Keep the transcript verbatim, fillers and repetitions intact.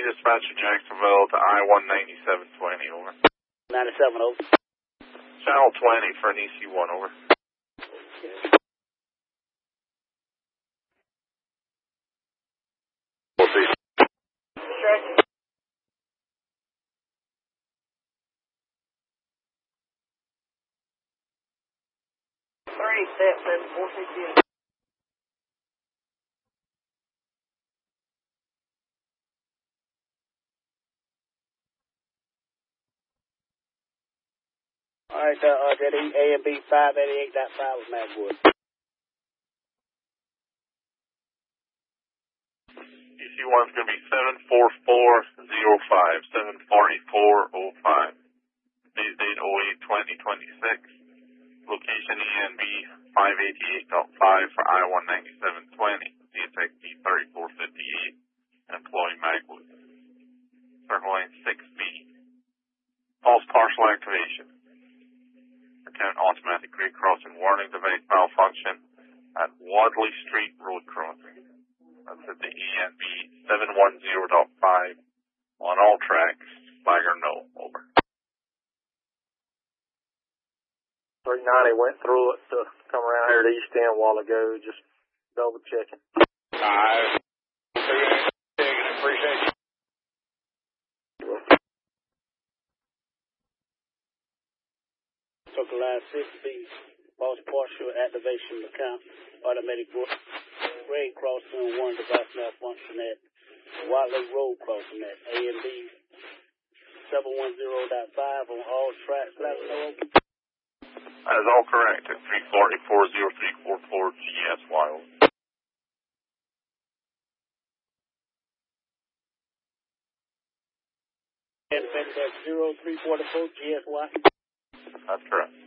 dispatch to Jacksonville to I one ninety-seven twenty, over. ninety-seven, over. Channel twenty for an E C one, over. We'll see. Check. Three, step, seven, four, six, eight. All right, uh, uh, that A and B five eighty-eight point five was Macwood. E C one's going to be seven four four zero five, seven four four zero five. Today's date oh eight twenty twenty-six. Location E N B five eighty-eight point five for I one ninety-seven twenty. D T X D thirty-four fifty-eight. Employee Macwood. Circle lane six B. False partial activation. Account automatic grade crossing warning device malfunction at Wadley Street Road crossing. That's at the E N B seven one zero point five on all tracks. Flagger no, over. three ninety went through it to come around here to East End a while ago, just double checking. Alright. Appreciate it. Circle line six B, false partial activation account, automatic grade crossing one device malfunction at Wadley Road crossing at A and B seven one zero point five on all tracks. Let us know. That is all correct at three four eight four zero three four four G S Y. And at zero three four four G S Y. That's correct.